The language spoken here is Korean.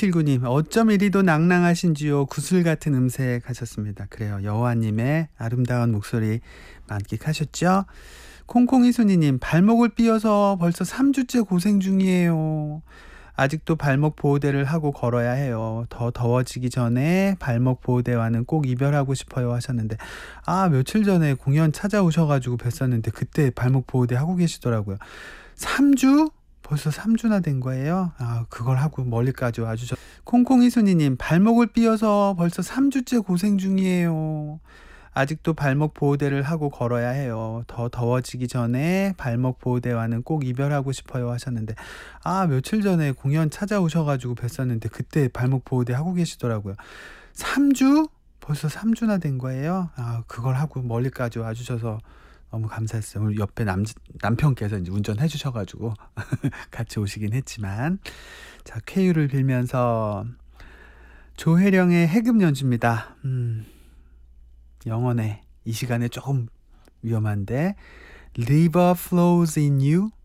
9279님, 어쩜 이리도 낭낭하신지요. 구슬 같은 음색 하셨습니다. 그래요. 여호와님의 아름다운 목소리 만끽하셨죠? 콩콩이순이님, 발목을 삐어서 벌써 3주째 고생 중이에요. 아직도 발목 보호대를 하고 걸어야 해요. 더 더워지기 전에 발목 보호대와는 꼭 이별하고 싶어요 하셨는데, 며칠 전에 공연 찾아오셔가지고 뵀었는데 그때 발목 보호대 하고 계시더라고요. 3주? 벌써 3주나 된 거예요? 그걸 하고 멀리까지 와주셔. 콩콩이순이님, 발목을 삐어서 벌써 3주째 고생 중이에요. 아직도 발목 보호대를 하고 걸어야 해요. 더 더워지기 전에 발목 보호대와는 꼭 이별하고 싶어요 하셨는데, 며칠 전에 공연 찾아오셔가지고 뵀었는데 그때 발목 보호대 하고 계시더라고요. 3주? 벌써 3주나 된 거예요? 그걸 하고 멀리까지 와주셔서 너무 감사했어요. 오늘 옆에 남편께서 이제 운전해 주셔가지고 같이 오시긴 했지만, 자, 쾌유를 빌면서 조혜령의 해금 연주입니다. 영어네. 이 시간에 조금 위험한데, River flows in you.